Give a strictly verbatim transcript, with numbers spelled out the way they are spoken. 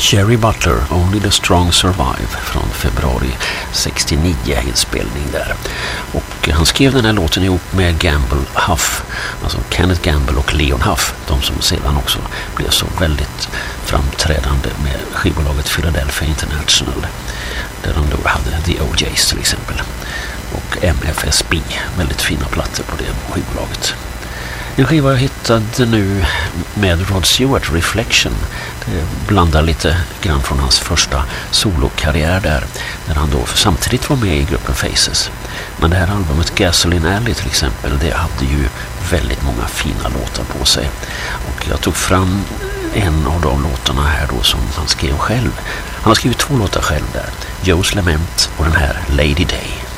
Jerry Butler, Only the Strong Survive, från februari sextionio inspelning där. Och han skrev den här låten ihop med Gamble Huff, alltså Kenneth Gamble och Leon Huff, de som sedan också blev så väldigt framträdande med skivbolaget Philadelphia International, där de då hade The O Js till exempel, och M F S B, väldigt fina plattor på det skivbolaget. En skiva jag hittade nu med Rod Stewart, Reflection, det blandar lite grann från hans första solokarriär där, där han då samtidigt var med i gruppen Faces. Men det här albumet Gasoline Alley till exempel, det hade ju väldigt många fina låtar på sig. Och jag tog fram en av de låtarna här då som han skrev själv. Han har skrivit två låtar själv där, Joe's Lament och den här Lady Day.